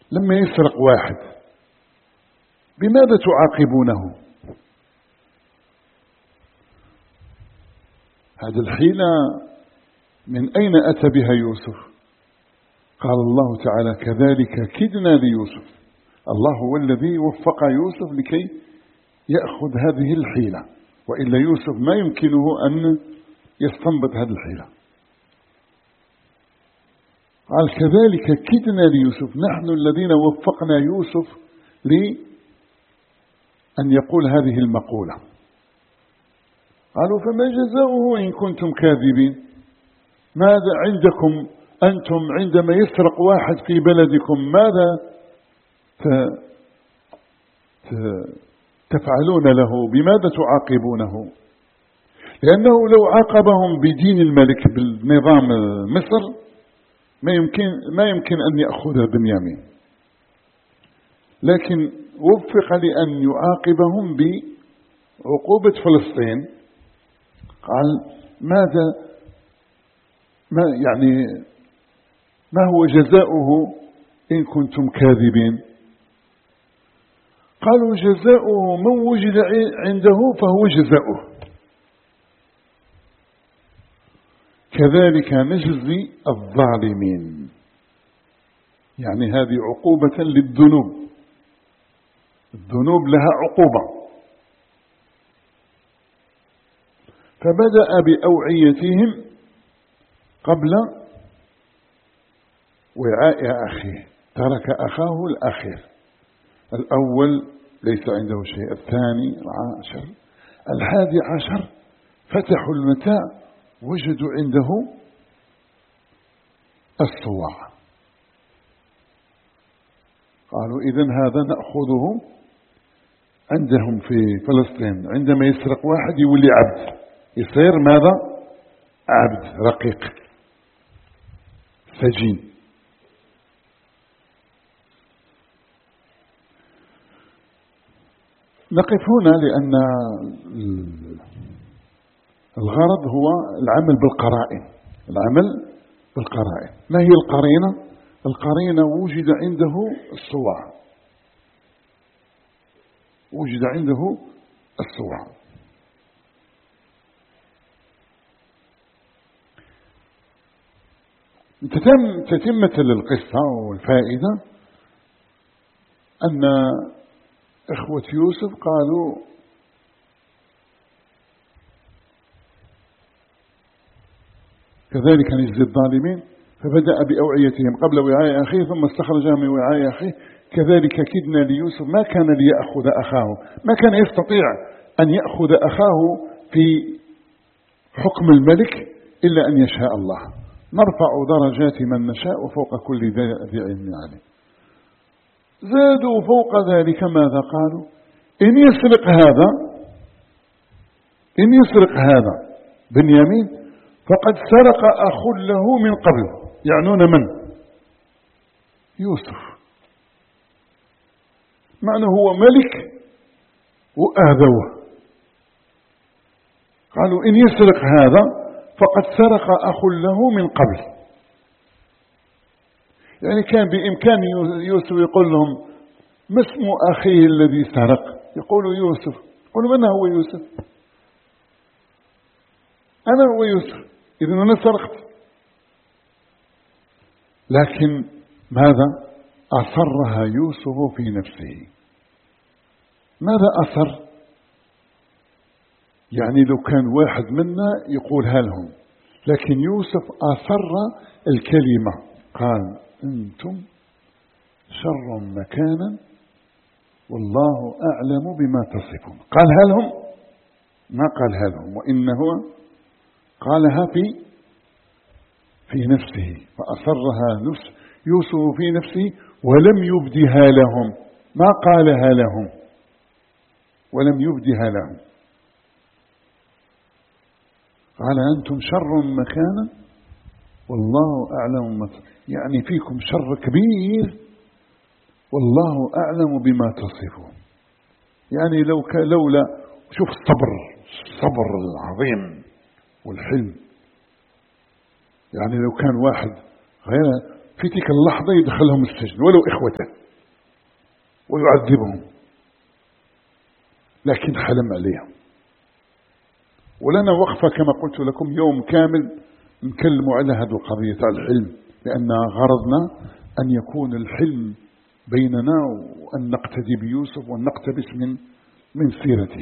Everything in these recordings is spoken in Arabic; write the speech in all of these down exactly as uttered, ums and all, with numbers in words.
لما يسرق واحد بماذا تعاقبونه؟ هذه الحيلة من أين أتى بها يوسف؟ قال الله تعالى كذلك كدنا ليوسف. الله هو الذي وفق يوسف لكي يأخذ هذه الحيلة، وإلا يوسف ما يمكنه أن يستنبط هذه الحيلة. قال كذلك كدنا ليوسف، نحن الذين وفقنا يوسف لأن يقول هذه المقولة. قالوا فما جزاؤه إن كنتم كاذبين؟ ماذا عندكم أنتم عندما يسرق واحد في بلدكم ماذا تفعلون له؟ بماذا تعاقبونه؟ لأنه لو عاقبهم بدين الملك بالنظام مصر ما يمكن ما يمكن أن يأخذ بنيامين، لكن وفق لأن يعاقبهم بعقوبة فلسطين. قال ماذا ما يعني ما هو جزاؤه إن كنتم كاذبين؟ قالوا جزاؤه من وجد عنده فهو جزاؤه، كذلك نجزي الظالمين. يعني هذه عقوبة للذنوب، الذنوب لها عقوبة. فبدأ بأوعيتهم قبل وعاء أخيه، ترك أخاه الأخير. الأول ليس عنده شيء، الثاني عشر، الحادي عشر فتحوا المتاع وجدوا عنده الصواع. قالوا إذن هذا نأخذه عندهم في فلسطين، عندما يسرق واحد يولي عبد، يصير ماذا؟ عبد رقيق سجين. نقف هنا لأن الغرض هو العمل بالقرائن. العمل بالقرائن، ما هي القرينة؟ القرينة وجد عنده الصواع، وجد عنده الصواع. تتم تتمة للقصة والفائدة أن إخوة يوسف قالوا كذلك نجزي الظالمين، فبدأ بأوعيتهم قبل وعاء أخيه ثم استخرجها من وعاء أخيه كذلك كدنا ليوسف. ما كان ليأخذ أخاه، ما كان يستطيع أن يأخذ أخاه في حكم الملك إلا أن يشاء الله. نرفع درجات من نشاء وفوق كل ذي علم عليم. زادوا فوق ذلك ماذا قالوا؟ إن يسرق هذا إن يسرق هذا بنيامين فقد سرق أخ له من قبل. يعنون من؟ يوسف. معنى هو ملك وآذوه. قالوا إن يسرق هذا فقد سرق أخ له من قبل. يعني كان بإمكان يوسف يقول لهم ما اسم أخيه الذي سرق؟ يقولوا يوسف. يقولوا من هو يوسف؟ أنا هو يوسف، إذن أنا سرقت. لكن ماذا؟ أصرها يوسف في نفسه. ماذا أصر؟ يعني لو كان واحد منا يقولها لهم، لكن يوسف أصر الكلمة. قال أنتم شر مكانا والله أعلم بما تصفون. قالها لهم؟ ما قالها لهم، وإنه قالها في في نفسه، فأصرها نفس يوسف في نفسه ولم يبدها لهم. ما قالها لهم ولم يبدها لهم. قال أنتم شر مكانا والله أعلم ما تصفون. يعني فيكم شر كبير والله أعلم بما تصفون. يعني لو لولا شوف الصبر الصبر العظيم والحلم. يعني لو كان واحد غير في تلك اللحظة يدخلهم السجن ولو إخوته ويعذبهم، لكن حلم عليهم. ولنا وقفة كما قلت لكم يوم كامل نكلم على هذه القضية على الحلم، لأن غرضنا أن يكون الحلم بيننا وأن نقتدي بيوسف وأن نقتبس من من سيرته.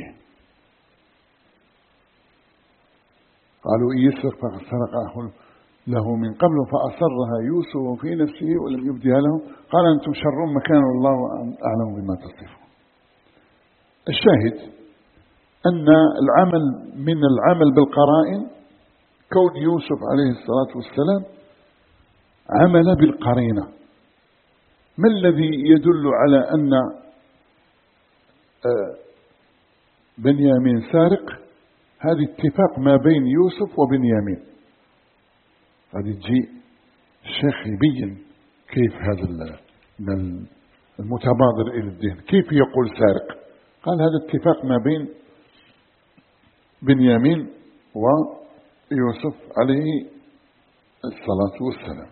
قالوا إن يسرق فقد سرق أخ له من قبل فأصرها يوسف في نفسه ولم يبدها له قال أنتم شر مكان والله أعلم بما تصفون. الشاهد أن العمل من العمل بالقرائن، كون يوسف عليه الصلاة والسلام عمل بالقرينة. ما الذي يدل على أن بنيامين سارق؟ هذا اتفاق ما بين يوسف وبنيامين. هذه تجي الشيخ يبين كيف هذا المتبادر إلى الذهن كيف يقول سارق. قال هذا اتفاق ما بين بنيامين ويوسف عليه الصلاة والسلام.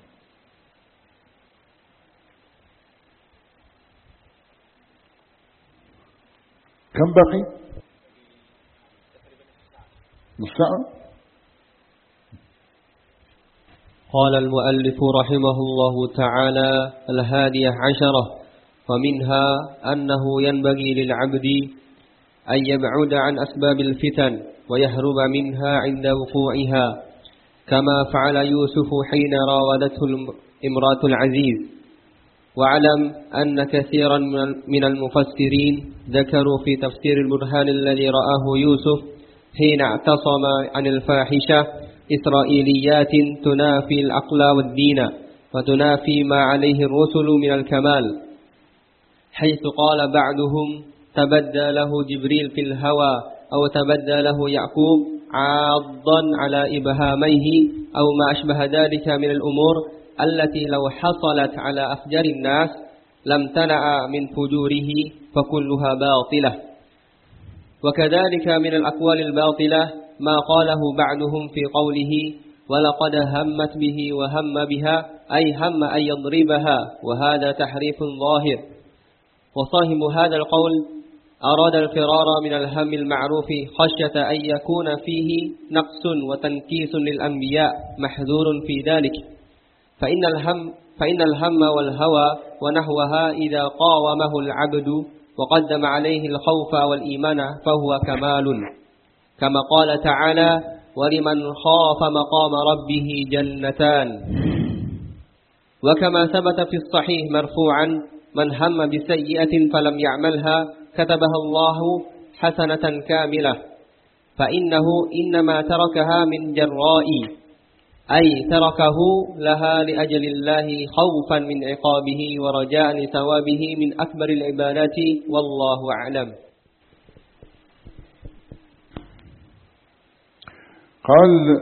كم بقي؟ مستعد؟ قال المؤلف رحمه الله تعالى: الهادية عشرة، ومنها أنه ينبغي للعبد أن يبعد عن أسباب الفتن ويهرب منها عند وقوعها، كما فعل يوسف حين راودته امرأة العزيز. واعلم أن كثيرا من المفسرين ذكروا في تفسير البرهان الذي رآه يوسف حين اعتصم عن الفاحشة إسرائيليات تنافي العقل والدين وتنافي ما عليه الرسل من الكمال، حيث قال بعضهم تبدى له جبريل في الهوى، أو تبدى له يعقوب عاضا على إبهاميه، أو ما أشبه ذلك من الأمور التي لو حصلت على أفجر الناس لم تنع من فجوره فكلها باطلة. وكذلك من الأقوال الباطلة ما قاله بعضهم في قوله ولقد همت به وهم بها، أي هم أن يضربها، وهذا تحريف ظاهر. وصاحب هذا القول أراد الفرار من الهم المعروف خشية أن يكون فيه نقص وتنكيس للأنبياء، محذور في ذلك. فإن الهم, فإن الهم والهوى ونحوها إذا قاومه العبد وقدم عليه الخوف والإيمان فهو كمال، كما قال تعالى: ولمن خاف مقام ربه جنتان. وكما ثبت في الصحيح مرفوعا: من هم بسيئة فلم يعملها كتبها الله حسنة كاملة، فإنه إنما تركها من جراء، أي تركه لها لأجل الله خوفا من عقابه ورجاء لثوابه من أكبر العبادات، والله أعلم. قال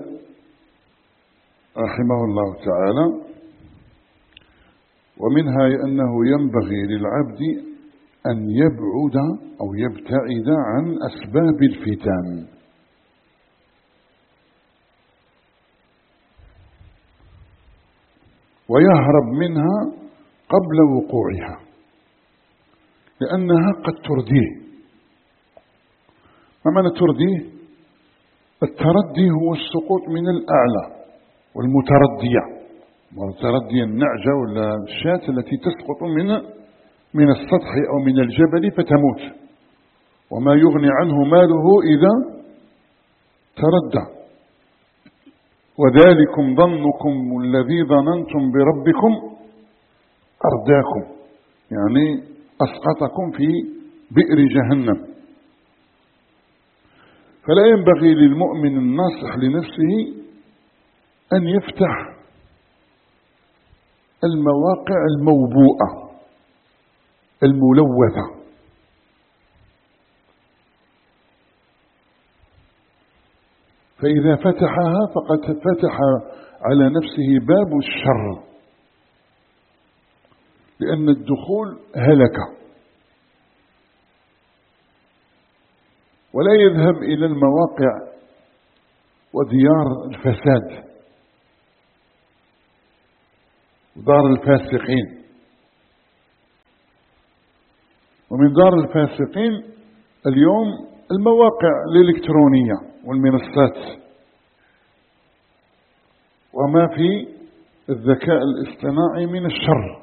رحمه الله تعالى: ومنها أنه ينبغي للعبد أن يبعد أو يبتعد عن أسباب الفتن، ويهرب منها قبل وقوعها، لأنها قد ترديه. ما معنى ترديه؟ التردي هو السقوط من الأعلى، والمتردية متردية النعجة ولا الشاة التي تسقط من من السطح أو من الجبل فتموت، وما يغني عنه ماله إذا تردى. وذلكم ظنكم الذي ظننتم بربكم أرداكم، يعني أسقطكم في بئر جهنم. فلا ينبغي للمؤمن الناصح لنفسه أن يفتح المواقع الموبوءة الملوثة، فإذا فتحها فقد فتح على نفسه باب الشر، لأن الدخول هلكة. ولا يذهب إلى المواقع وديار الفساد، دار الفاسقين. ومن دار الفاسقين اليوم المواقع الإلكترونية والمنصات وما في الذكاء الاصطناعي من الشر.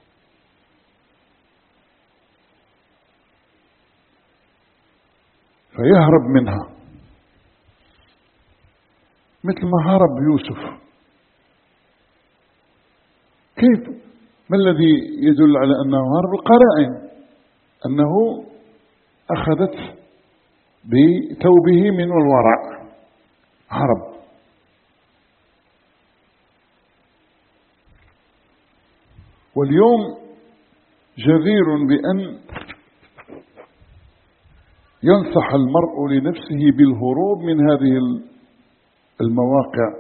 فيهرب منها مثل ما هرب يوسف. كيف؟ ما الذي يدل على أنه هرب؟ القرائن، أنه أخذت بثوبه من الوراء، هرب. واليوم جدير بأن ينصح المرء لنفسه بالهروب من هذه المواقع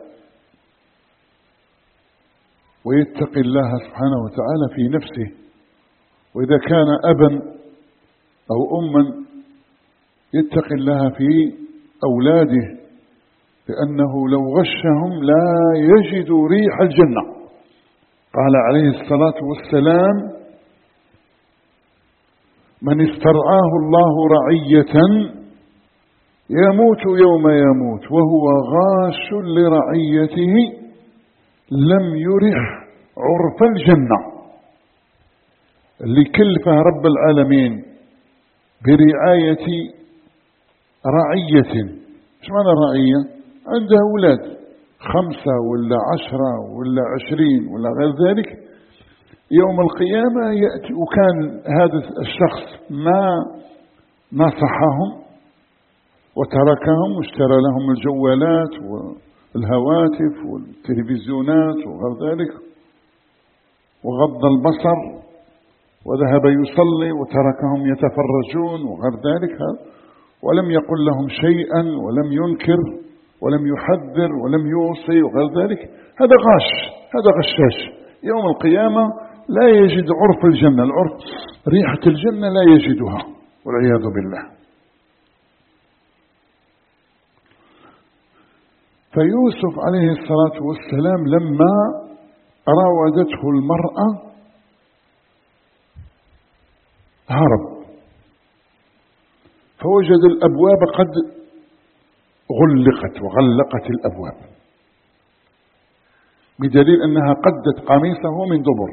ويتقي الله سبحانه وتعالى في نفسه. وإذا كان أبا أو أما يتقي الله في أولاده، لأنه لو غشهم لا يجد ريح الجنة. قال عليه الصلاة والسلام: من استرعاه الله رعية يموت يوم يموت وهو غاش لرعيته لم يرح عرف الجنة. اللي كلفه رب العالمين برعاية رعية. ايش معنى رعية؟ عنده أولاد خمسة ولا عشرة ولا عشرين ولا غير ذلك، يوم القيامة يأتي وكان هذا الشخص ما نصحهم وتركهم واشترى لهم الجوالات والهواتف والتلفزيونات وغير ذلك وغض البصر وذهب يصلي وتركهم يتفرجون وغير ذلك، ولم يقل لهم شيئا ولم ينكر ولم يحذر ولم يوصي وغير ذلك، هذا غاش، هذا غشاش. يوم القيامة لا يجد عرف الجنة، العرف ريحة الجنة لا يجدها والعياذ بالله. فيوسف عليه الصلاة والسلام لما راودته المرأة هرب، فوجد الأبواب قد غلقت وغلقت الأبواب، بدليل أنها قدت قميصه من دبر.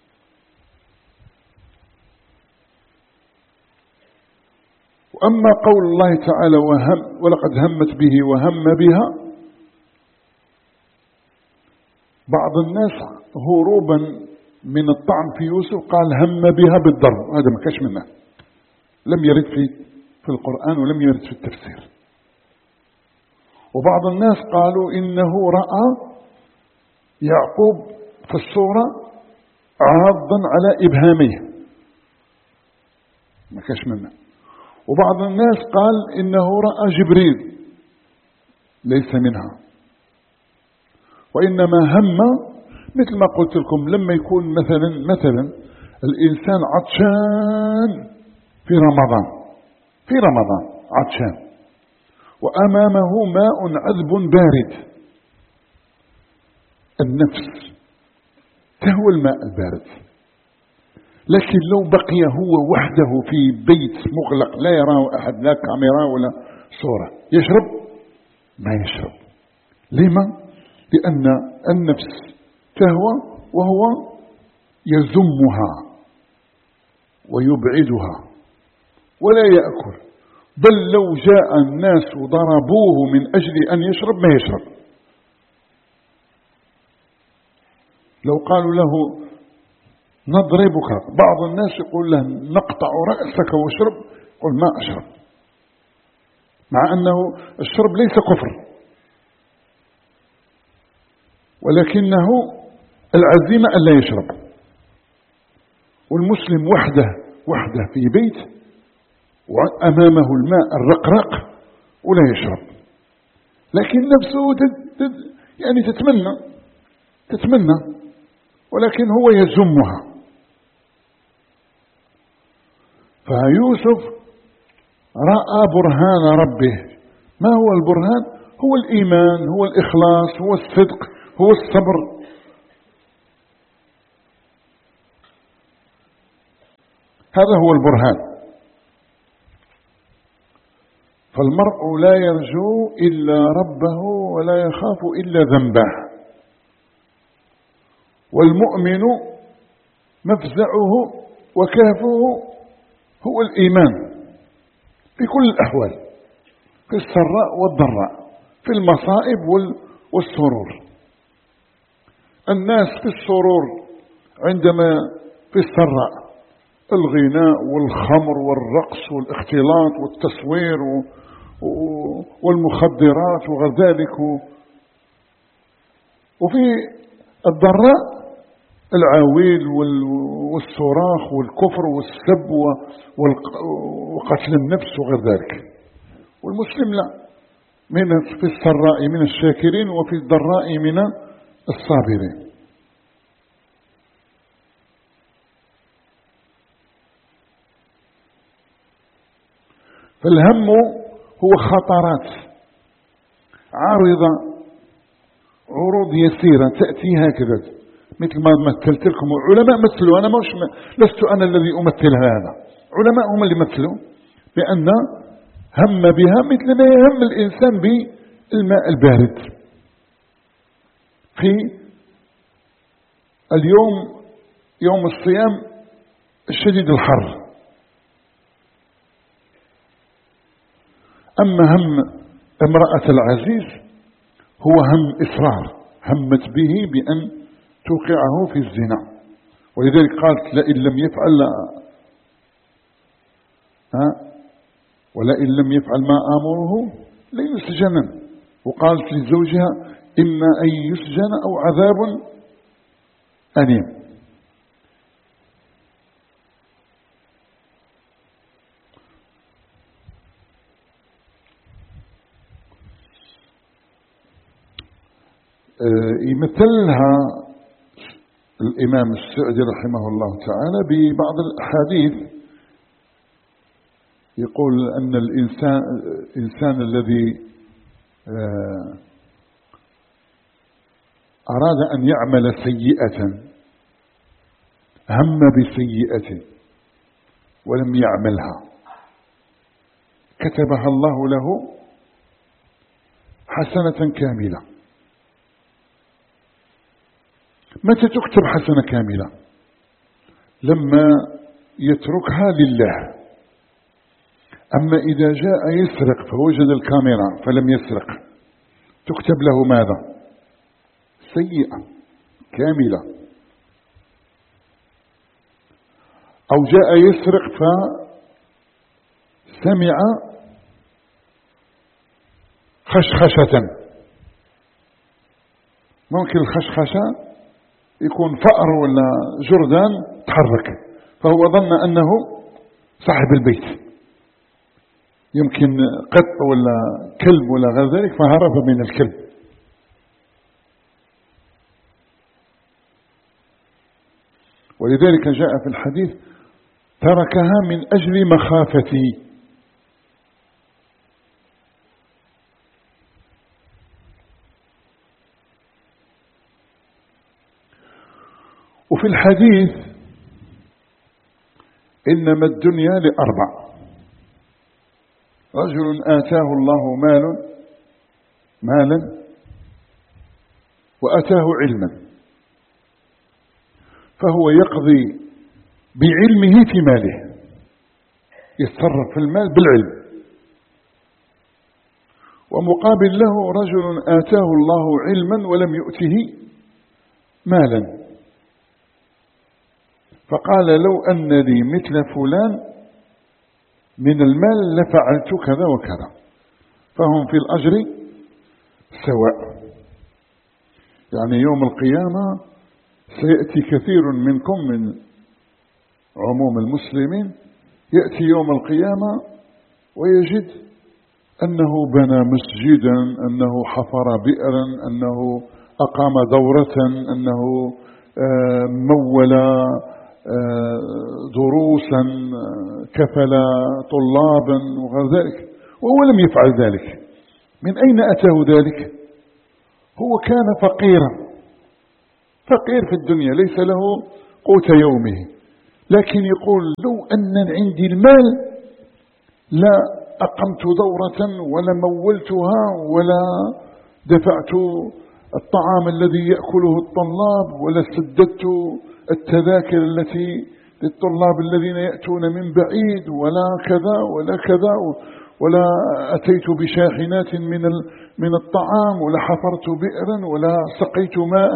وأما قول الله تعالى وهم ولقد همت به وهم بها، بعض الناس هروبا من الطعن في يوسف قال هم بها بالضرب، هذا ما كاش منه، لم يرد في في القرآن ولم يرد في التفسير. وبعض الناس قالوا إنه رأى يعقوب في الصورة عاضا على إبهامه، ما كاش منه. وبعض الناس قال إنه رأى جبريل، ليس منها. وإنما هم مثل ما قلت لكم، لما يكون مثلا مثلا الإنسان عطشان في رمضان في رمضان عطشان وأمامه ماء عذب بارد، النفس تهوى الماء البارد، لكن لو بقي هو وحده في بيت مغلق لا يراه أحد، لا كاميرا ولا صورة، يشرب؟ ما يشرب. لما؟ لأن النفس تهوى وهو يزمها ويبعدها ولا يأكل، بل لو جاء الناس وضربوه من أجل أن يشرب ما يشرب. لو قالوا له نضربك، بعض الناس يقول له نقطع رأسك واشرب، يقول ما أشرب، مع أنه الشرب ليس كفر، ولكنه العزيمة أن لا يشرب. والمسلم وحده وحده في بيت وأمامه الماء الرقراق ولا يشرب، لكن نفسه تد تد يعني تتمنى تتمنى ولكن هو يزمها. فيوسف رأى برهان ربه. ما هو البرهان؟ هو الإيمان، هو الإخلاص، هو الصدق، هو الصبر. هذا هو البرهان. فالمرء لا يرجو إلا ربه ولا يخاف إلا ذنبه، والمؤمن مفزعه وكافه هو الإيمان في كل الأحوال، في السراء والضراء، في المصائب والسرور. الناس في السرور عندما في السراء الغناء والخمر والرقص والاختلاط والتصوير والمخدرات وغير ذلك، وفي الضراء العويل والصراخ والكفر والسب وقتل النفس وغير ذلك. والمسلم لا، من في السراء من الشاكرين وفي الضراء من الصابرين. فالهم هو خطرات عارضة، عروض يسيرة تأتي هكذا، مثل ما مثلت لكم. علماء مثلوا، أنا مش لست أنا الذي أمثل هذا، علماء هم اللي مثلوا بأن هم بها مثل ما يهم الإنسان بالماء البارد. في اليوم يوم الصيام الشديد الحر، أما هم امرأة العزيز هو هم إصرار، همت به بأن توقعه في الزنا، ولذلك قالت لئن لم يفعل ها ولئن لم يفعل ما آمره ليسجن، وقالت لزوجها إما أن يسجن أو عذاب أليم. يمثلها الإمام السعدي رحمه الله تعالى ببعض الأحاديث، يقول أن الإنسان الإنسان الذي أراد أن يعمل سيئة، هم بسيئة ولم يعملها، كتبها الله له حسنة كاملة. متى تكتب حسنة كاملة؟ لما يتركها لله. أما إذا جاء يسرق فوجد الكاميرا فلم يسرق، تكتب له ماذا؟ سيئة كاملة. أو جاء يسرق فسمع خشخشة، ممكن الخشخشة يكون فأر ولا جردان تحرك، فهو ظن أنه صاحب البيت، يمكن قط ولا كلب ولا غير ذلك، فهرب من الكلب. ولذلك جاء في الحديث تركها من أجل مخافتي. وفي الحديث إنما الدنيا لأربع: رجل آتاه الله مال مالا وآتاه علما، فهو يقضي بعلمه في ماله، يتصرف في المال بالعلم. ومقابل له رجل آتاه الله علما ولم يؤته مالا، فقال لو أن لي مثل فلان من المال لفعلت كذا وكذا، فهم في الأجر سواء. يعني يوم القيامة سيأتي كثير منكم من عموم المسلمين، يأتي يوم القيامة ويجد أنه بنى مسجدا، أنه حفر بئرا، أنه أقام دورة، أنه مول دروسا، كفل طلابا وغير ذلك، وهو لم يفعل ذلك. من أين أتاه ذلك؟ هو كان فقيرا، فقير في الدنيا، ليس له قوت يومه، لكن يقول لو أن عندي المال لا أقمت دورة ولا مولتها ولا دفعت الطعام الذي يأكله الطلاب ولا سددت التذاكر التي للطلاب الذين يأتون من بعيد ولا كذا ولا كذا ولا أتيت بشاحنات من من الطعام ولا حفرت بئرا ولا سقيت ماء.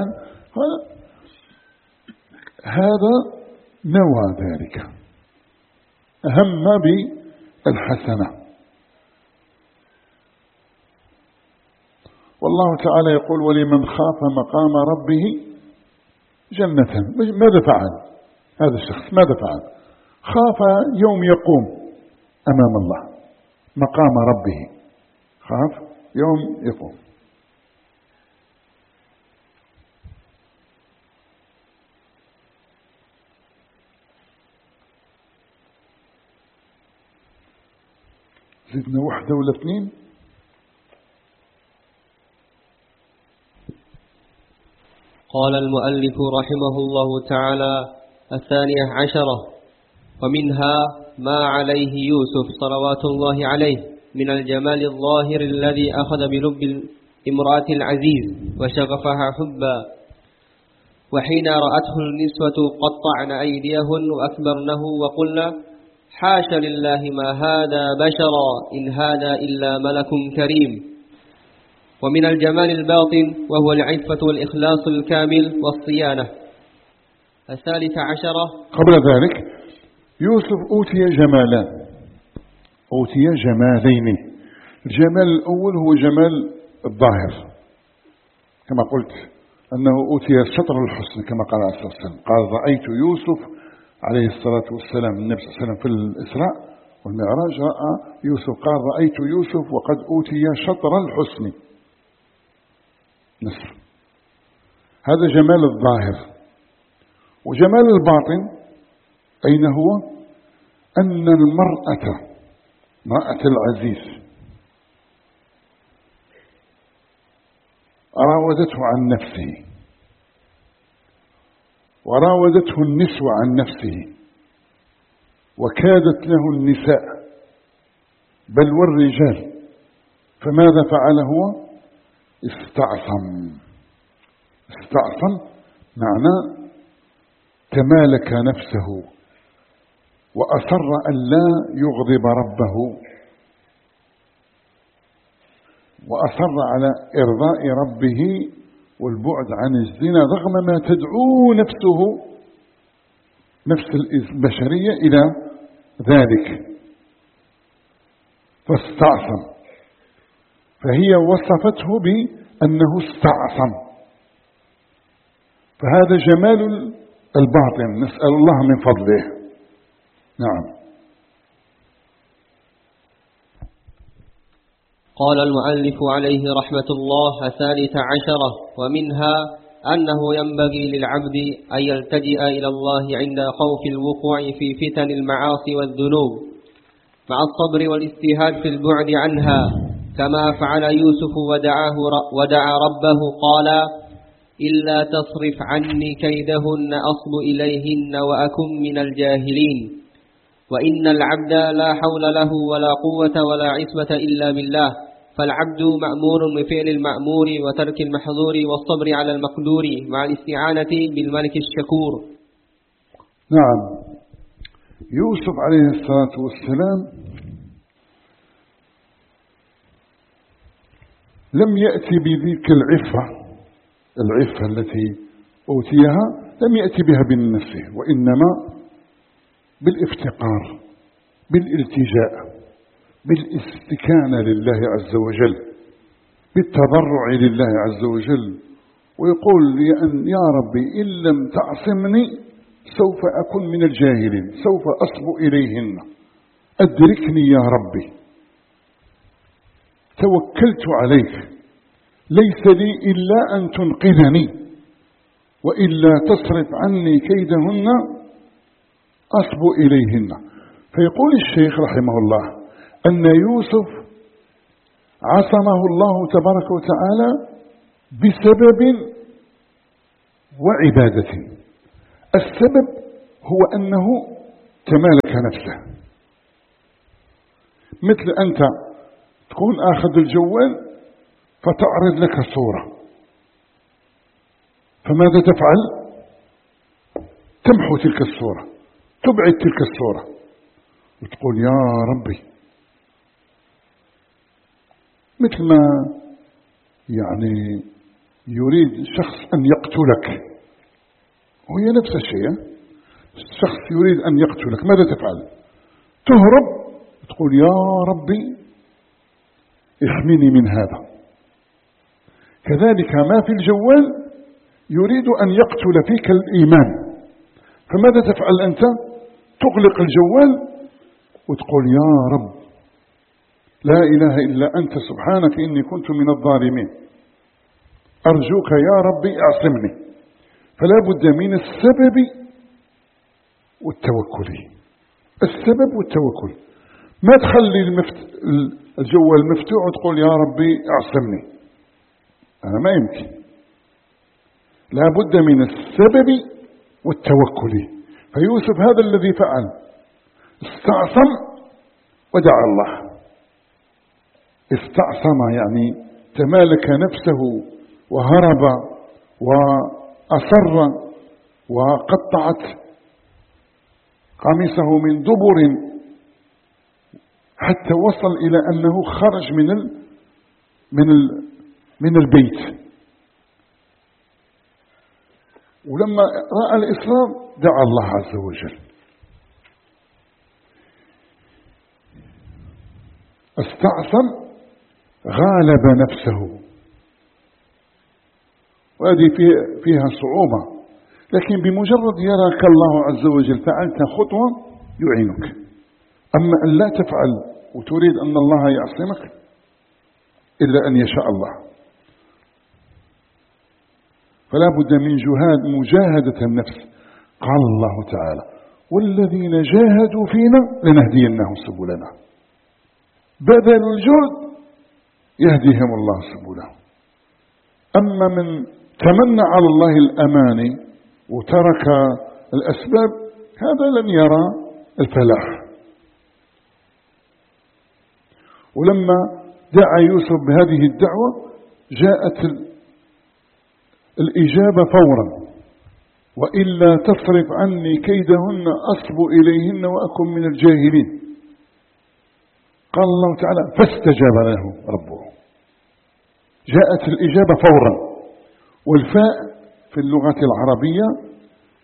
هذا نوى ذلك، هم بالحسنة. والله تعالى يقول ولمن خاف مقام ربه جنة. ماذا فعل هذا الشخص؟ ماذا فعل؟ خاف يوم يقوم أمام الله مقام ربه، خاف يوم يقوم. زدنا واحدة ولا اثنين؟ قال المؤلف رحمه الله تعالى: الثانية عشرة: ومنها ما عليه يوسف صلوات الله عليه من الجمال الظاهر الذي أخذ بلب الامرأة العزيز وشغفها حبا، وحين رأته النسوة قطعن أيديهن وأكبرنه وقلنا: حاش لله ما هذا بشرا إن هذا إلا ملك كريم. ومن الجمال الباطن وهو العفة والإخلاص الكامل والصيانة. الثالثة عشرة: قبل ذلك يوسف أوتي جمالان، أوتي جمالين. الجمال الأول هو جمال الظاهر، كما قلت أنه أوتي شطر الحسن كما قال عليه الصلاة والسلام. قال: رأيت يوسف عليه الصلاة والسلام، النبي صلى الله عليه وسلم في الإسراء والمعراج رأى يوسف، قال: رأيت يوسف وقد أوتي شطر الحسن نصف. هذا جمال الظاهر. وجمال الباطن أين هو؟ أن المرأة امرأة العزيز راودته عن نفسه، وراودته النسوة عن نفسه، وكادت له النساء بل والرجال. فماذا فعل هو؟ استعصم. استعصم معناه تمالك نفسه وأصر أن لا يغضب ربه، وأصر على إرضاء ربه والبعد عن الزنا رغم ما تدعو نفسه نفس البشرية إلى ذلك. فاستعصم، فهي وصفته بأنه استعصم. فهذا جمال الباطن، نسأل الله من فضله. نعم. قال المؤلف عليه رحمة الله: الثالثة عشرة: ومنها أنه ينبغي للعبد أن يلتجئ إلى الله عند خوف الوقوع في فتن المعاصي والذنوب مع الصبر والاجتهاد في البعد عنها، كما فعل يوسف ودعاه ودعا ربه قال: إلا تصرف عني كيدهن أصب إليهن وأكن من الجاهلين. وإن العبد لا حول له ولا قوة ولا عصمة إلا بالله، فالعبد مأمور بفعل المأمور وترك المحظور والصبر على المقدور مع الاستعانة بالملك الشكور. نعم. يوسف عليه الصلاة والسلام لم يأتي بذيك العفة العفة التي أوتيها، لم يأتي بها بنفسه، وإنما بالافتقار، بالالتجاء، بالاستكانة لله عز وجل، بالتضرع لله عز وجل، ويقول يا ربي إن لم تعصمني سوف أكون من الجاهلين، سوف أصب إليهن، أدركني يا ربي، توكلت عليك، ليس لي إلا أن تنقذني، وإلا تصرف عني كيدهن أصب إليهن. فيقول الشيخ رحمه الله أن يوسف عصمه الله تبارك وتعالى بسبب وعبادة. السبب هو أنه تمالك نفسه. مثل أنت تكون آخذ الجوال فتعرض لك صورة، فماذا تفعل؟ تمحو تلك الصورة، تبعد تلك الصورة وتقول يا ربي. مثل ما يعني يريد شخص أن يقتلك، وهي نفس الشيء، الشخص يريد أن يقتلك، ماذا تفعل؟ تهرب تقول يا ربي احمني من هذا. كذلك ما في الجوال يريد أن يقتل فيك الإيمان، فماذا تفعل أنت؟ تغلق الجوال وتقول يا رب لا إله إلا أنت سبحانك إني كنت من الظالمين، أرجوك يا ربي اعصمني. فلا بد من السبب والتوكل، السبب والتوكل. ما تخلي المفت... الجوال مفتوح وتقول يا ربي اعصمني، هذا ما يمكن. لا بد من السبب والتوكل. فيوسف هذا الذي فعل، استعصم ودعا الله. استعصم يعني تمالك نفسه وهرب وأصر وقطعت قميصه من دبر حتى وصل إلى أنه خرج من ال من ال من البيت. ولما رأى الإصرار دعا الله عز وجل. استعصم غالب نفسه، وهذه فيها صعوبة، لكن بمجرد يراك الله عز وجل فعلت خطوة يعينك. أما أن لا تفعل وتريد أن الله يعصمك إلا أن يشاء الله. فلا بد من جهاد مجاهدة النفس. قال الله تعالى والذين جاهدوا فينا لنهدينهم سبلنا. بذل الجهد يهديهم الله سبلهم. أما من تمنى على الله الأماني وترك الأسباب هذا لن يرى الفلاح. ولما دعا يوسف بهذه الدعوة جاءت الإجابة فورا، وإلا تصرف عني كيدهن أصب إليهن وأكن من الجاهلين. قال الله تعالى فاستجاب له ربه. جاءت الإجابة فورا. والفاء في اللغة العربية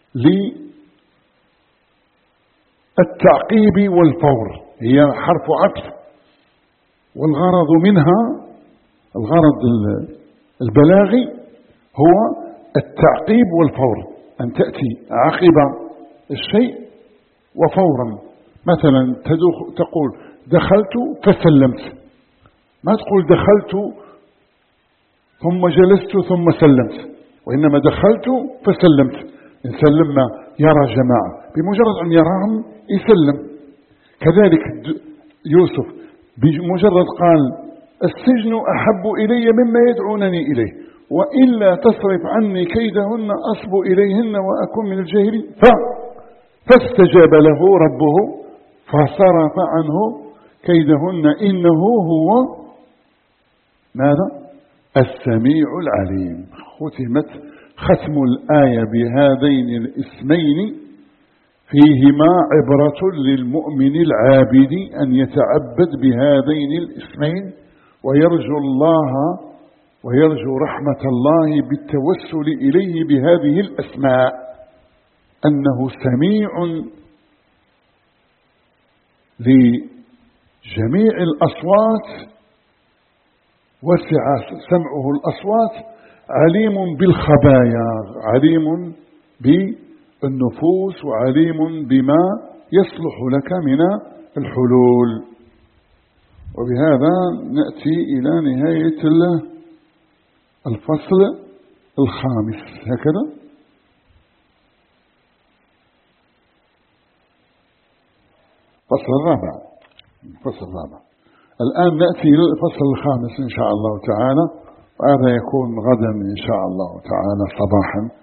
للتعقيب والفور، هي حرف عطف، والغرض منها الغرض البلاغي هو التعقيب والفور، أن تأتي عقب الشيء وفورا. مثلا تقول دخلت فسلمت، ما تقول دخلت ثم جلست ثم سلمت، وإنما دخلت فسلمت. إنسان لما يرى جماعة بمجرد أن يراهم يسلم. كذلك يوسف بمجرد قال السجن أحب إلي مما يدعونني إليه، وإلا تصرف عني كيدهن أصب إليهن وأكون من الجاهلين. فاستجاب له ربه فصرف عنه كيدهن إنه هو ماذا؟ السميع العليم. ختمت ختم الآية بهذين الاسمين فيهما عبرة للمؤمن العابد أن يتعبد بهذين الاسمين ويرجو الله ويرجو رحمة الله بالتوسل إليه بهذه الأسماء، أنه سميع لجميع الأصوات، وسع سمعه الأصوات، عليم بالخبايا، عليم بالنفوس، وعليم بما يصلح لك من الحلول. وبهذا نأتي إلى نهاية الفصل الخامس. هكذا الفصل الرابع الفصل الرابع الآن نأتي إلى الفصل الخامس إن شاء الله تعالى، وهذا يكون غدا إن شاء الله تعالى صباحا.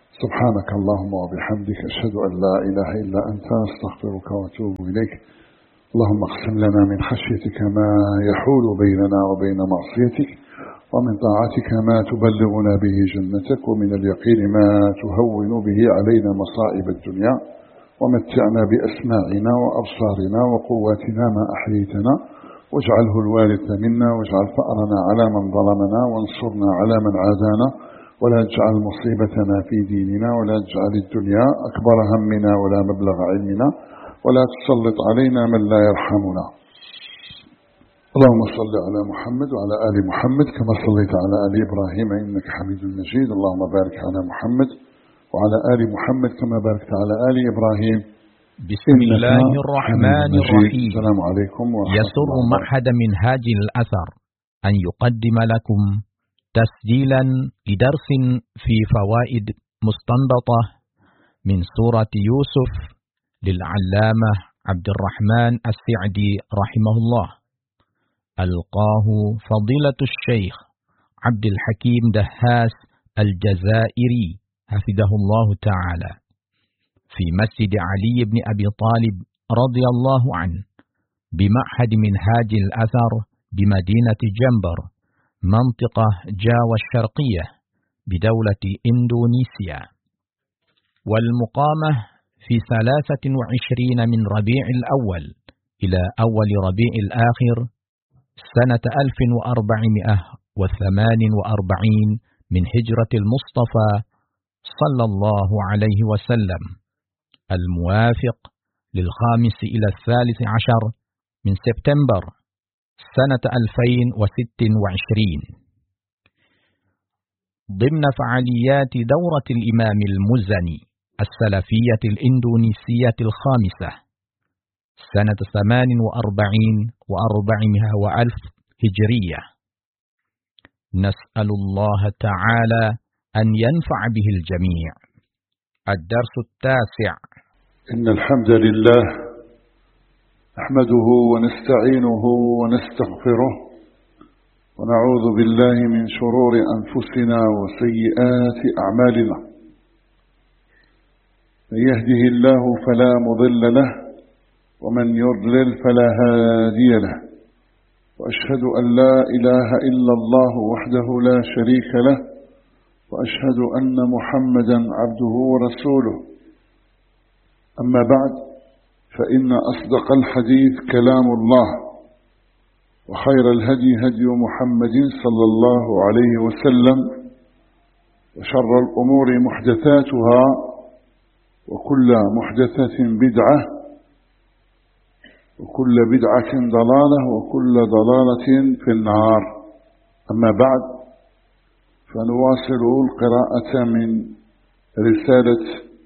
سبحانك اللهم وبحمدك أشهد أن لا إله إلا أنت أستغفرك وأتوب إليك. اللهم اقسم لنا من خشيتك ما يحول بيننا وبين معصيتك، ومن طاعتك ما تبلغنا به جنتك، ومن اليقين ما تهون به علينا مصائب الدنيا، ومتعنا بأسماعنا وأبصارنا وقواتنا ما أحييتنا، واجعله الوارث منا، واجعل فأرنا على من ظلمنا، وانصرنا على من عادانا، ولا تجعل مصيبتنا في ديننا، ولا تجعل الدنيا أكبر همنا ولا مبلغ علمنا، ولا تسلط علينا من لا يرحمنا. اللهم صل على محمد وعلى آل محمد كما صليت على آل إبراهيم إنك حميد مجيد. اللهم بارك على محمد وعلى آل محمد كما باركت على آل إبراهيم. بسم الله الرحمن الرحيم. السلام عليكم ورحمة يسر الله. معهد منهاج الأثر أن يقدم لكم تسجيلا لدرس في فوائد مستنبطة من سورة يوسف للعلامة عبد الرحمن السعدي رحمه الله. ألقاه فضيلة الشيخ عبد الحكيم دهاس الجزائري حفظه الله تعالى في مسجد علي بن أبي طالب رضي الله عنه بمعهد منهاج الأثر بمدينة جنبر منطقة جاوة الشرقية بدولة إندونيسيا، والمقامة في ثلاثة وعشرين من ربيع الأول إلى أول ربيع الآخر سنة ألف وأربعمائة وثمان وأربعين من هجرة المصطفى صلى الله عليه وسلم، الموافق للخامس إلى الثالث عشر من سبتمبر سنة ألفين وست وعشرين، ضمن فعاليات دورة الإمام المزني السلفية الإندونيسية الخامسة سنة ثمان وأربعين وأربعمائة وألف هجرية. نسأل الله تعالى أن ينفع به الجميع. الدرس التاسع. إن الحمد لله نحمده ونستعينه ونستغفره، ونعوذ بالله من شرور أنفسنا وسيئات أعمالنا. من يهده الله فلا مضل له، ومن يضلل فلا هادي له، وأشهد أن لا إله إلا الله وحده لا شريك له، وأشهد أن محمدا عبده ورسوله. أما بعد، فإن أصدق الحديث كلام الله، وخير الهدي هدي محمد صلى الله عليه وسلم، وشر الأمور محدثاتها، وكل محدثة بدعة، وكل بدعة ضلالة، وكل ضلالة في النار. أما بعد، فنواصل القراءة من رسالة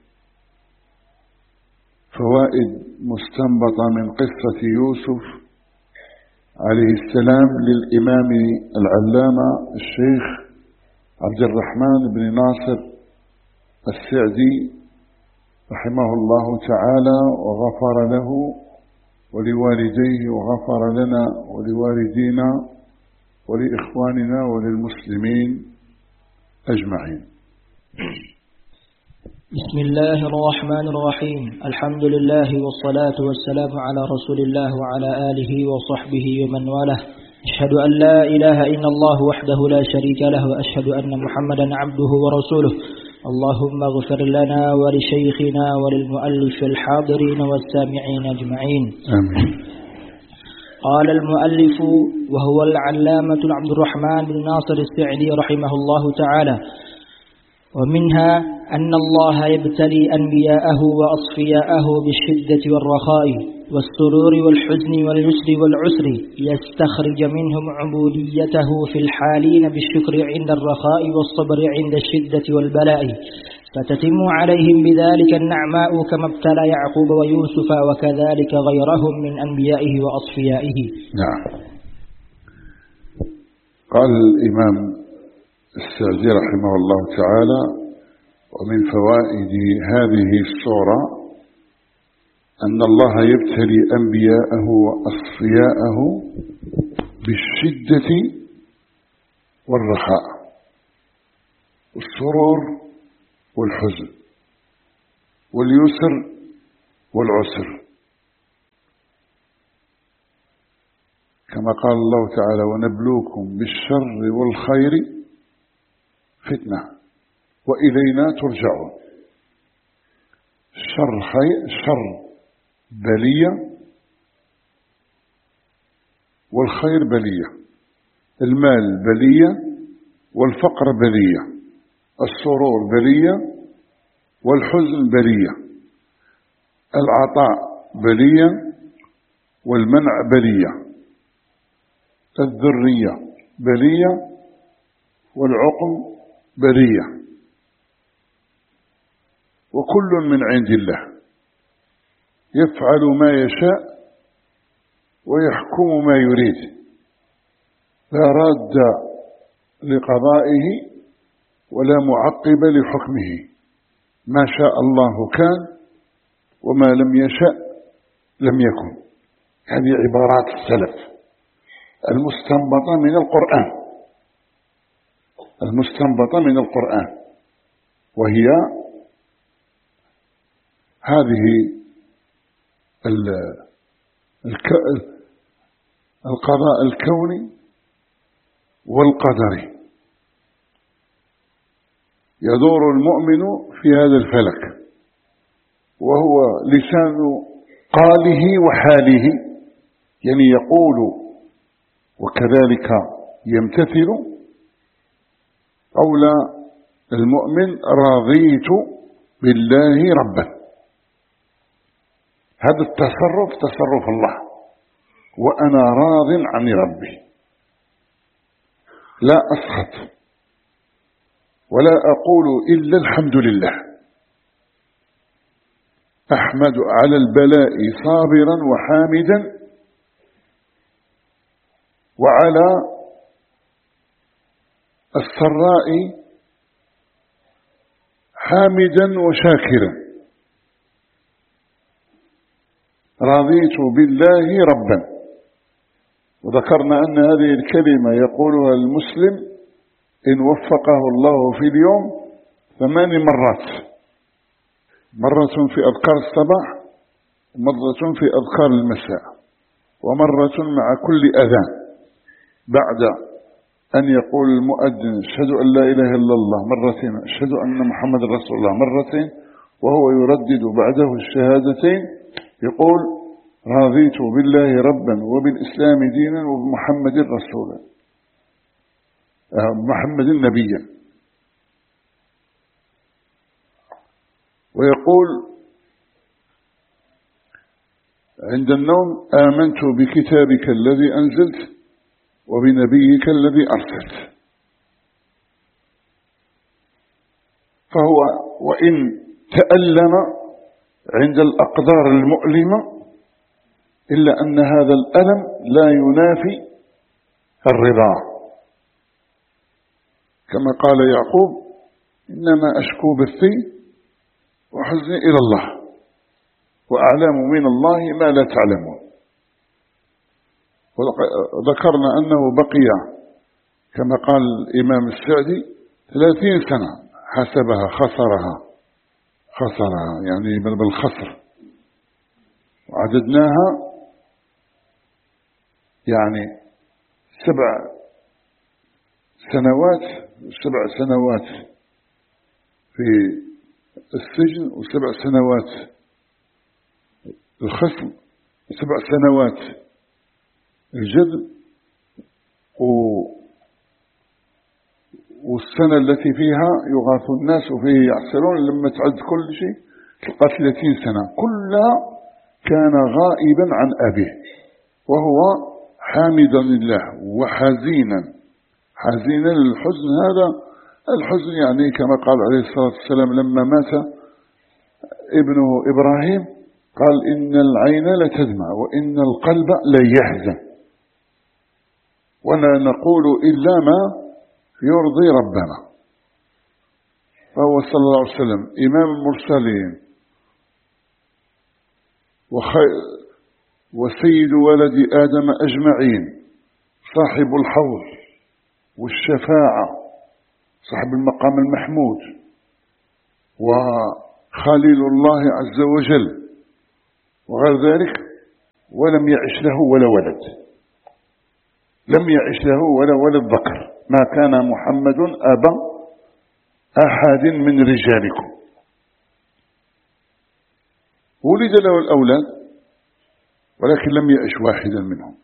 فوائد مستنبطة من قصة يوسف عليه السلام للإمام العلامة الشيخ عبد الرحمن بن ناصر السعدي رحمه الله تعالى، وغفر له ولوالديه، وغفر لنا ولوالدينا ولإخواننا وللمسلمين أجمعين. بسم الله الرحمن الرحيم. الحمد لله والصلاة والسلام على رسول الله وعلى آله وصحبه ومن والاه. أشهد أن لا إله إلا الله وحده لا شريك له، وأشهد أن محمدا عبده ورسوله. اللهم اغفر لنا ولشيخنا وللمؤلف الحاضرين والسامعين أجمعين. آمين. قال المؤلف وهو العلامة عبد الرحمن بن ناصر السعدي رحمه الله تعالى: ومنها أن الله يبتلي أنبياءه وأصفياءه بالشدة والرخاء والسرور والحزن واليسر والعسر ليستخرج منهم عبوديته في الحالين بالشكر عند الرخاء والصبر عند الشدة والبلاء، فتتم عليهم بذلك النعماء كما ابتلى يعقوب ويوسف وكذلك غيرهم من أنبيائه وأصفيائه. نعم. قال الإمام السعدي رحمه الله تعالى: ومن فوائد هذه السورة أن الله يبتلي أنبياءه وأصفياءه بالشدة والرخاء والسرور والحزن، واليسر والعسر، كما قال الله تعالى: ونبلوكم بالشر والخير فتنة وإلينا ترجعون. الشر خير، الشر بلية والخير بلية، المال بلية والفقر بلية، السرور بلية والحزن بلية، العطاء بلية والمنع بلية، الذرية بلية والعقم بلية، وكل من عند الله يفعل ما يشاء ويحكم ما يريد، لا راد لقضائه ولا معقب لحكمه، ما شاء الله كان وما لم يشأ لم يكن. هذه عبارات السلف المستنبطة من القرآن، المستنبطة من القرآن، وهي هذه القضاء الكوني والقدري. يدور المؤمن في هذا الفلك، وهو لسان قاله وحاله، يعني يقول وكذلك يمتثل قول المؤمن: رضيت بالله ربا. هذا التصرف تصرف الله، وأنا راض عن ربي، لا أسخط ولا أقول إلا الحمد لله، أحمد على البلاء صابرا وحامدا، وعلى السراء حامدا وشاكرا. رضيت بالله ربا. وذكرنا أن هذه الكلمة يقولها المسلم إن وفقه الله في اليوم ثمان مرات، مرة في أذكار الصباح، ومرة في أذكار المساء، ومرة مع كل أذان بعد أن يقول المؤذن: أشهد أن لا إله إلا الله مرتين، أشهد أن محمد رسول الله مرتين، وهو يردد بعده الشهادتين يقول: رضيت بالله ربا وبالإسلام دينا وبمحمد رسولا، محمد نبيا. ويقول عند النوم: آمنت بكتابك الذي أنزلت وبنبيك الذي أرسلت. فهو وإن تألم عند الأقدار المؤلمة إلا أن هذا الألم لا ينافي الرضا، كما قال يعقوب: إنما أشكو بثي وحزني إلى الله وأعلم من الله ما لا تعلمون. وذكرنا أنه بقي كما قال الإمام السعدي ثلاثين سنة، حسبها خسرها خسرها يعني بالخسر، وعددناها يعني سبع سنوات سبع سنوات في السجن، وسبع سنوات الخصم، وسبع سنوات الجذب، و والسنة التي فيها يغاث الناس وفيه يعسرون. لما تعد كل شيء تلقى ثلاثين سنة كلها كان غائبا عن أبيه، وهو حامدا لله وحزينا حزينا للحزن. هذا الحزن يعني كما قال عليه الصلاة والسلام لما مات ابنه إبراهيم قال: إن العين لتدمع وإن القلب ليحزن، ولا نقول إلا ما يرضي ربنا. فهو صلى الله عليه وسلم إمام المرسلين وسيد ولد آدم أجمعين، صاحب الحوض والشفاعة، صاحب المقام المحمود، وخليل الله عز وجل وغير ذلك، ولم يعش له ولا ولد، لم يعش له ولا ولد ذكر. ما كان محمد أبا أحد من رجالكم. ولد له الأولاد ولكن لم يعش واحدا منهم.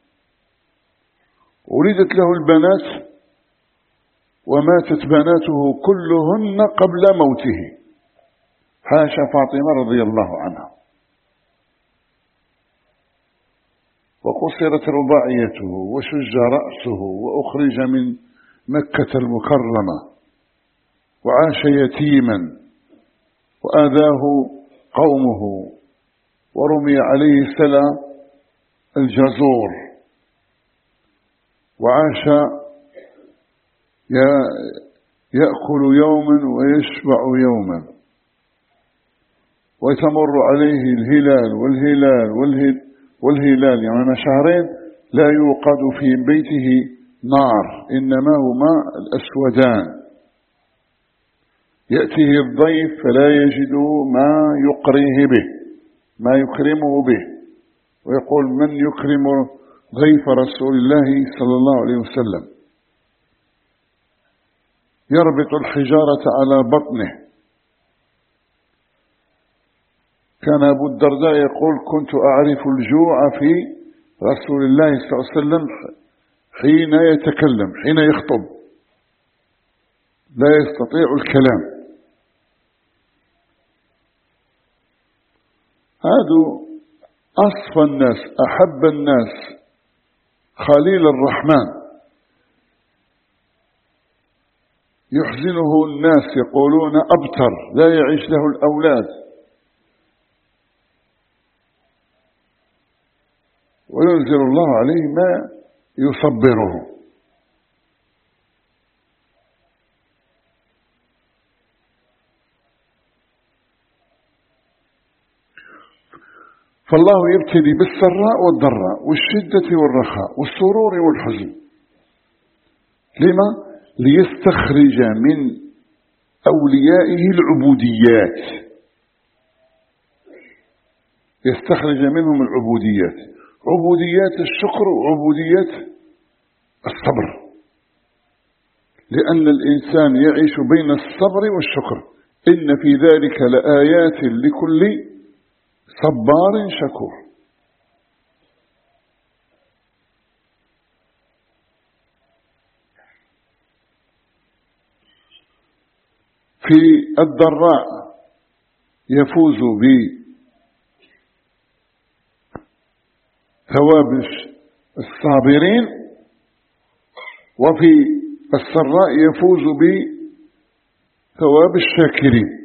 ولدت له البنات وماتت بناته كلهن قبل موته، حاشا فاطمة رضي الله عنها. وقصرت رضاعيته وشج رأسه وأخرج من مكة المكرمة وعاش يتيما وآذاه قومه ورمي عليه سلا الجزور وعاش يأكل يوما ويشبع يوما وتمر عليه الهلال والهلال والهلال والهلال يعني شهرين لا يوقد في بيته نار، إنما هما الأسودان. يأتيه الضيف فلا يجد ما يقريه به، ما يكرمه به، ويقول من يكرم ضيف رسول الله صلى الله عليه وسلم؟ يربط الحجارة على بطنه. كان أبو الدرداء يقول كنت أعرف الجوع في رسول الله صلى الله عليه وسلم حين يتكلم، حين يخطب لا يستطيع الكلام. هذا أصفى الناس، أحب الناس، خليل الرحمن. يحزنه الناس يقولون أبتر، لا يعيش له الأولاد، وينزل الله عليه ما يصبره. فالله يبتلي بالسراء والضراء والشدة والرخاء والسرور والحزن. لما؟ ليستخرج من أوليائه العبوديات، يستخرج منهم العبوديات، عبوديات الشكر وعبوديات الصبر، لأن الإنسان يعيش بين الصبر والشكر. إن في ذلك لآيات لكل صبار شكور. في الضراء يفوز بثواب الصابرين، وفي السراء يفوز بثواب الشاكرين،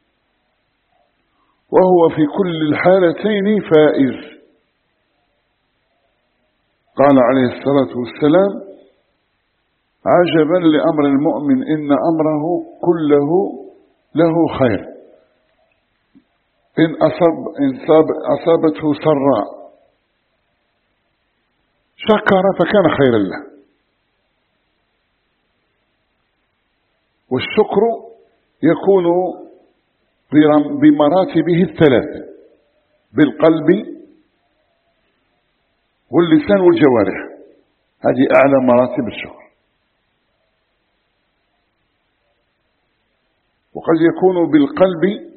وهو في كل الحالتين فائز. قال عليه الصلاة والسلام عجبا لأمر المؤمن إن أمره كله له خير، إن أصاب إن أصابته سراء شكر فكان خيرا له. والشكر يكون بمراتبه الثلاث: بالقلب واللسان والجوارح. هذه أعلى مراتب الشكر. وقد يكون بالقلب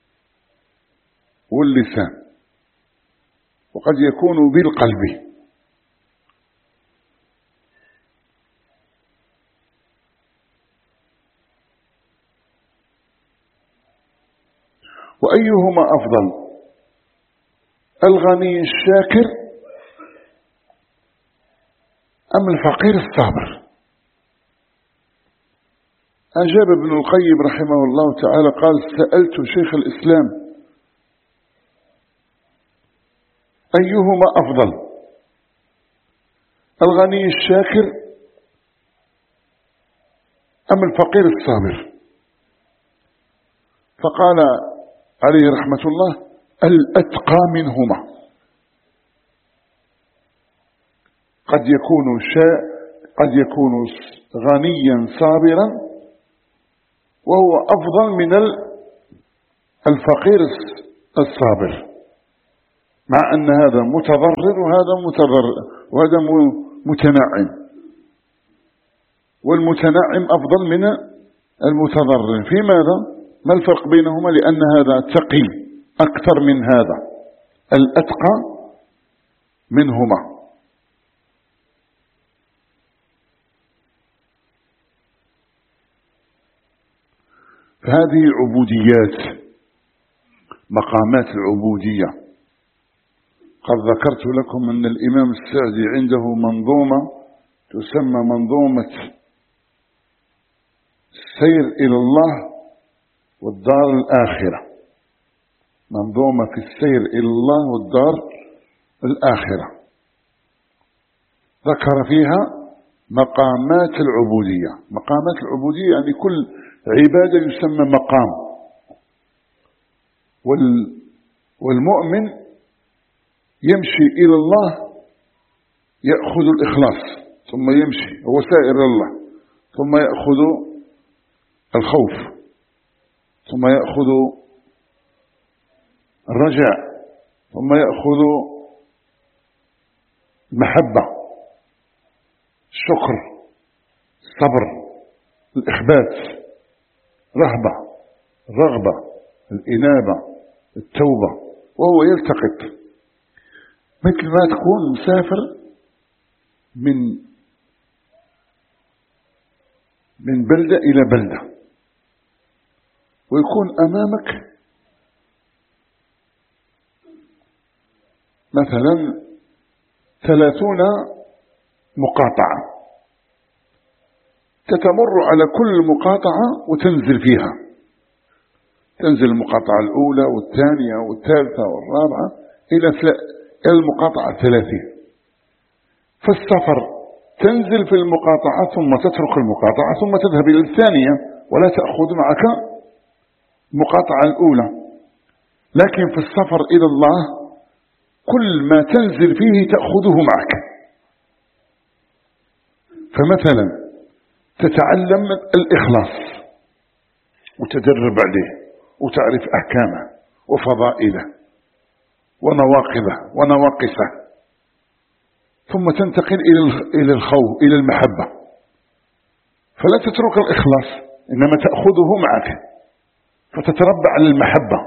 واللسان، وقد يكون بالقلب. وأيهما أفضل؟ الغني الشاكر أم الفقير الصابر؟ أجاب ابن القيم رحمه الله تعالى قال: سألت شيخ الإسلام أيهما أفضل، الغني الشاكر أم الفقير الصابر؟ فقال عليه رحمة الله: الأتقى منهما. قد يكون شاء قد يكون غنيا صابرا وهو أفضل من الفقير الصابر، مع أن هذا متضرر وهذا متضرر وهذا متنعم، والمتنعم أفضل من المتضرر. في ماذا؟ ما الفرق بينهما؟ لأن هذا تقي أكثر من هذا، الأتقى منهما. فهذه عبوديات، مقامات العبودية. قد ذكرت لكم أن الإمام السعدي عنده منظومة تسمى منظومة السير إلى الله والدار الآخرة، منظومة في السير إلى الله والدار الآخرة، ذكر فيها مقامات العبودية. مقامات العبودية يعني كل عبادة يسمى مقام، والمؤمن يمشي إلى الله يأخذ الإخلاص، ثم يمشي هو سائر إلى الله، ثم يأخذ الخوف، ثم يأخذ الرجاء، ثم يأخذ المحبة، الشكر، الصبر، الإخبات، رهبة، الرغبة، الإنابة، التوبة، وهو يلتقط مثل ما تكون مسافر من من بلدة إلى بلدة، ويكون أمامك مثلا ثلاثون مقاطعة، تتمر على كل مقاطعة وتنزل فيها، تنزل المقاطعة الأولى والثانية والثالثة والرابعة إلى المقاطعة الثلاثين. فالسفر تنزل في المقاطعة ثم تترك المقاطعة ثم تذهب إلى الثانية ولا تأخذ معك المقاطعة الأولى. لكن في السفر إلى الله كل ما تنزل فيه تأخذه معك. فمثلا تتعلم الإخلاص وتدرب عليه وتعرف أحكامه وفضائله ونواقضه ونواقصه، ثم تنتقل إلى الخوف إلى المحبة، فلا تترك الإخلاص إنما تأخذه معك فتتربى على المحبة،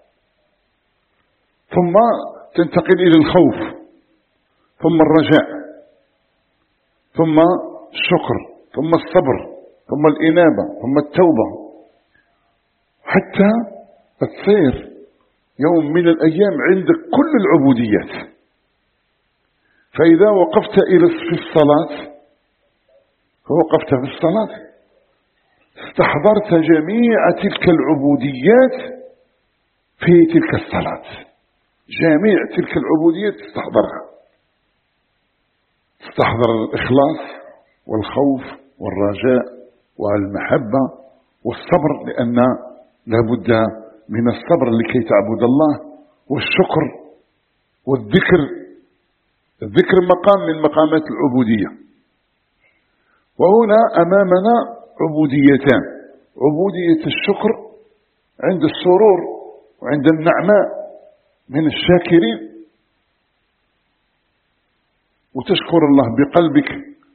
ثم تنتقل إلى الخوف، ثم الرجاء، ثم الشكر، ثم الصبر، ثم الإنابة، ثم التوبة، حتى تصير يوم من الأيام عندك كل العبوديات. فإذا وقفت إلى في الصلاة فوقفت في الصلاة استحضرت جميع تلك العبوديات في تلك الصلاة، جميع تلك العبوديات تستحضرها، تستحضر الإخلاص والخوف والرجاء والمحبة والصبر، لأن لابد من الصبر لكي تعبد الله، والشكر والذكر. الذكر مقام من مقامات العبودية. وهنا أمامنا عبوديتان: عبودية الشكر عند السرور وعند النعماء من الشاكرين، وتشكر الله بقلبك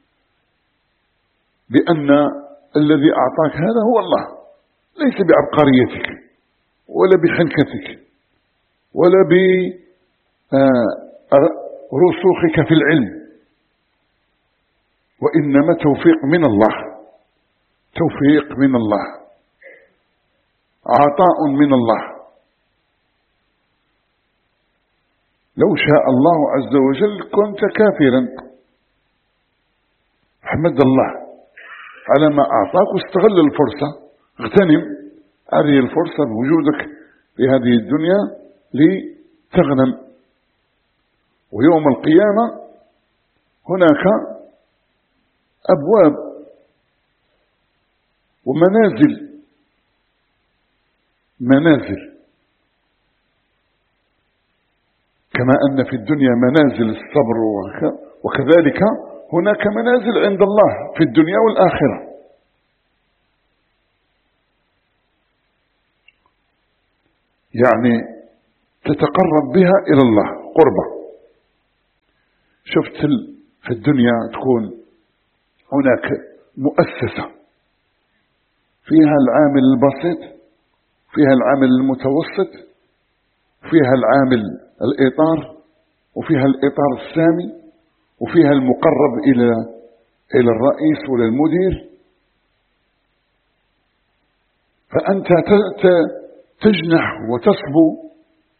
بأن الذي أعطاك هذا هو الله، ليس بعبقريتك ولا بحنكتك ولا برسوخك في العلم، وإنما توفيق من الله، توفيق من الله، عطاء من الله. لو شاء الله عز وجل كنت كافرا، احمد الله على ما أعطاك واستغل الفرصة، اغتنم هذه الفرصة بوجودك في هذه الدنيا لتغنم. ويوم القيامة هناك أبواب ومنازل، منازل كما أن في الدنيا منازل الصبر، وكذلك هناك منازل عند الله في الدنيا والآخرة. يعني تتقرب بها إلى الله قربة. شفت في الدنيا تكون هناك مؤسسة فيها العامل البسيط، فيها العامل المتوسط، فيها العامل الإطار، وفيها الإطار السامي، وفيها المقرب إلى إلى الرئيس ولا المدير. فأنت تجنح وتصبو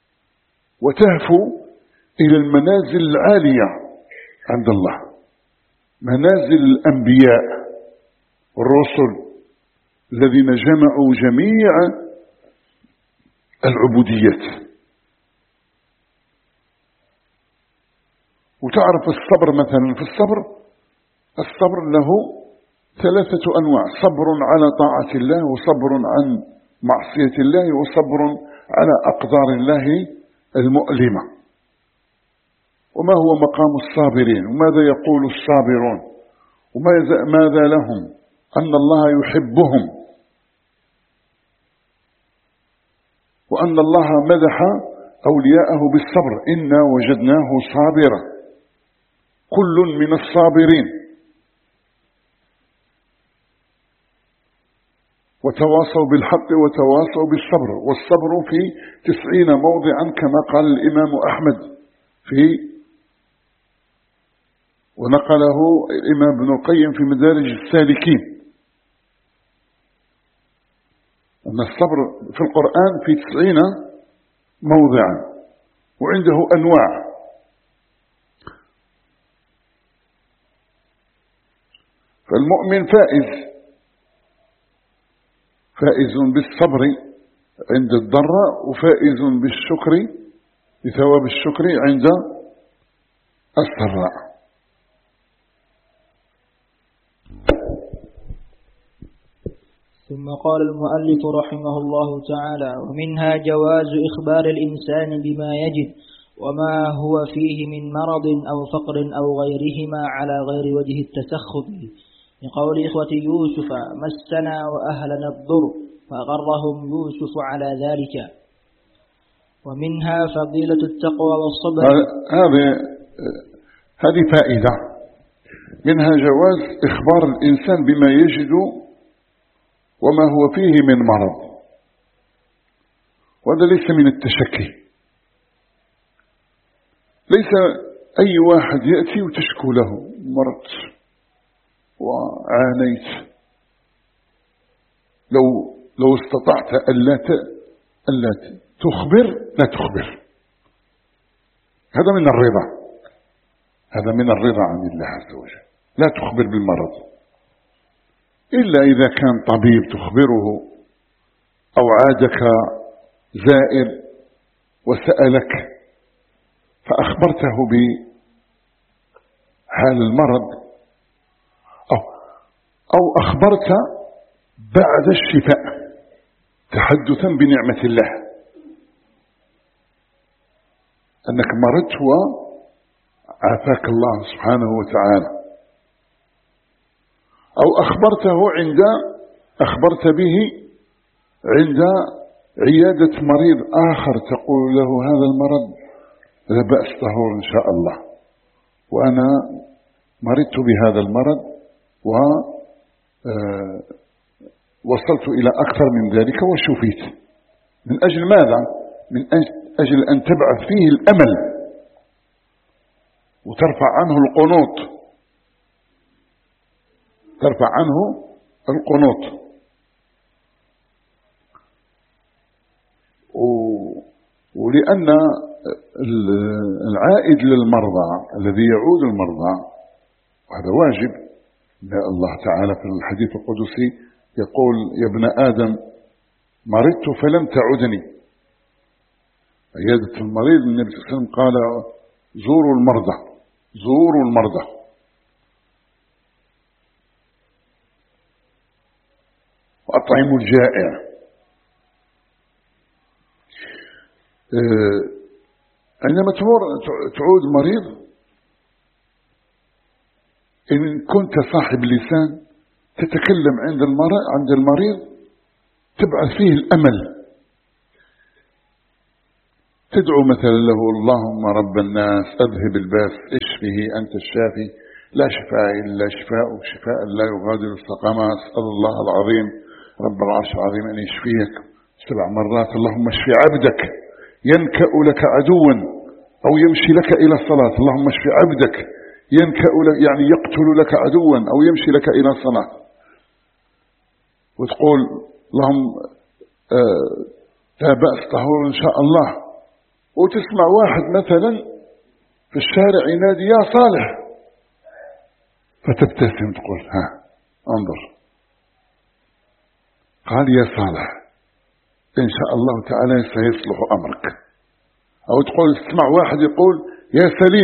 وتهفو إلى المنازل العالية عند الله، منازل الأنبياء والرسل الذين جمعوا جميع العبوديات. وتعرف الصبر مثلا، في الصبر الصبر له ثلاثة أنواع: صبر على طاعة الله، وصبر عن معصية الله، وصبر على أقدار الله المؤلمة. وما هو مقام الصابرين، وماذا يقول الصابرون، وماذا لهم، أن الله يحبهم، وأن الله مدح أولياءه بالصبر: إنا وجدناه صابرا، كل من الصابرين. وتواصوا بالحق وتواصوا بالصبر. والصبر في تسعين موضعا كما قال الإمام أحمد في ونقله الإمام ابن القيم في مدارج السالكين، أن الصبر في القرآن في تسعين موضعا، وعنده أنواع. فالمؤمن فائز فائز بالصبر عند الضراء، وفائز بالشكر بثواب الشكر عند السراء. ثم قال المؤلف رحمه الله تعالى: ومنها جواز إخبار الإنسان بما يجد وما هو فيه من مرض أو فقر أو غيرهما على غير وجه التسخط، لقول إخوة يوسف: مسنا وأهلنا الضر فغرهم يوسف على ذلك. ومنها فضيلة التقوى والصبر. هذه هذه فائدة منها: جواز إخبار الإنسان بما يجد وما هو فيه من مرض. وهذا ليس من التشكي. ليس أي واحد يأتي وتشكو له: مرضت وعانيت. لو لو استطعت ألا ألا تخبر لا تخبر. هذا من الرضا، هذا من الرضا عن الله عز وجل. لا تخبر بالمرض إلا إذا كان طبيب تخبره، أو عادك زائر وسألك فأخبرته بحال المرض، أو, أو أخبرت بعد الشفاء تحدثا بنعمة الله أنك مرضت وعافاك الله سبحانه وتعالى، أو أخبرته عند أخبرت به عند عيادة مريض آخر تقول له: هذا المرض لا بأس طهور إن شاء الله، وأنا مرضت بهذا المرض ووصلت إلى أكثر من ذلك وشفيت. من أجل ماذا؟ من أجل أن تبعث فيه الأمل وترفع عنه القنوط، ترفع عنه القنوط. ولأن العائد للمرضى الذي يعود المرضى، وهذا واجب. الله تعالى في الحديث القدسي يقول: يا ابن آدم مرضت فلم تعدني. عيادة المريض النبي صلى الله عليه وسلم قال: زوروا المرضى، زوروا المرضى. وأطعموا الجائع. عندما تعود مريض، إن كنت صاحب لسان تتكلم عند المريض عند المريض تبعث فيه الأمل، تدعو مثلا له اللهم رب الناس أذهب الباس اشفه أنت الشافي لا شفاء إلا شفاء شفاء لا يغادر سقما. أسأل الله العظيم رب العرش العظيم أن يشفيك سبع مرات. اللهم اشف عبدك ينكأ لك عدوا أو يمشي لك إلى الصلاة. اللهم اشف عبدك ينكأ لك يعني يقتل لك عدوا أو يمشي لك إلى الصلاة. وتقول اللهم آه لا بأس طهور إن شاء الله. وتسمع واحد مثلا في الشارع ينادي يا صالح فتبتسم تقول ها انظر قال يا صالح إن شاء الله تعالى سيصلح أمرك. أو تقول تسمع واحد يقول يا سليم